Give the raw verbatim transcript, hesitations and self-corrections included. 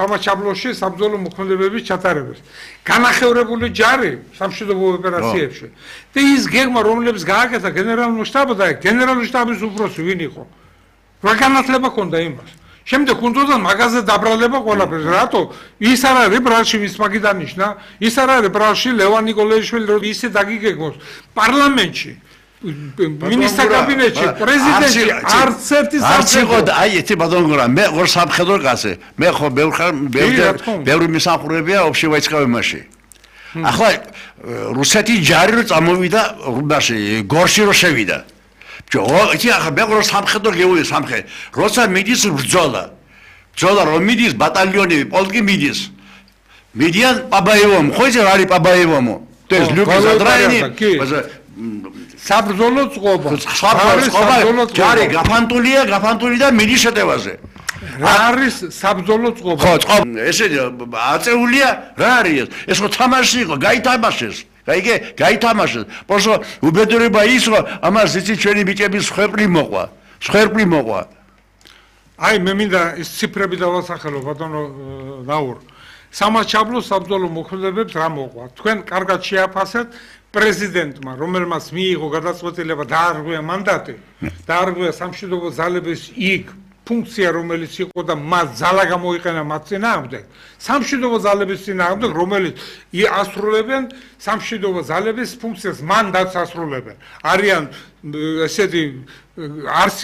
სამაჩაბლოში საბრძოლო მოქმედებების ჩატარებას. განახევრებული ჯარი სამშვიდობო ოპერაციებში. და ის გეგმა, რომელიც გააკეთა გენერალურ შტაბს და გენერალური შტაბის უფროსი ვინ იყო? რა განათლება ჰქონდა იმას? შემდეგ უნდოდა მაგაზე დაბრალება ყველაფერს. რატო? ის არ არის ბრალში ვის მაგიდანიშნა, ის არ არის ბრალში ლევან ნიკოლაეviჩვილი რო ისე დაგიგეგმოს პარლამენტში. მინისტრთა კაბინეტში, პრეზიდენტში, არც ერთი სამხედრო აი ეთი ბატონგურა, მე ორ სამხედრო კაცი, მე ხო ბევრ ხარ ბევრი მისამხურებია ოფშევაიცკავემაში. ახლა რუსეთი ჯარი რო წამოვიდა რუბაში, გორში რო შევიდა. ჯო, ეთი ახლა მე ორ სამხედრო გეული სამხედრო, როცა მიდის ბრძოლა. ბრძოლა რომ მიდის ბატალიონები, პოლკი მიდის. მიდიან პაბაევომ, ხო ის არის პაბაევომო. ეს ლუკი ზადრაინი, საბრძოლო წყობა. საბრძოლო წყობა. ჯარი გაფანტულია, გაფანტული და მიდის შეტევაზე. რა არის საბრძოლო წყობა? ხო, წყობა. ესე აწეულია, რა არის ეს? ეს ხო თამაში იყო, გაითამაშეს. გაიგე? გაითამაშეს. პოსო უბედურება ის რომ ამას იცი ჩვენი ბიჭების ხვერპლი მოყვა. ხვერპლი მოყვა. აი მე მინდა ის ციფრები დავასახელო ბატონო დაურ. სამაჩაბლოს საბრძოლო მოქმედებებს რა მოყვა? თქვენ კარგად შეაფასეთ პრეზიდენტმა, რომელმაც მიიღო გადაწყვეტილება დაარღვია მანდატი, დაარღვია სამშვიდობო ძალების იქ ფუნქცია, რომელიც იყო და მას ძალა გამოიყენა მათ წინააღმდეგ, სამშვიდობო ძალების წინააღმდეგ, რომელიც ასრულებენ სამშვიდობო ძალების ფუნქციას, მანდატს ასრულებენ. არიან ესეთი არც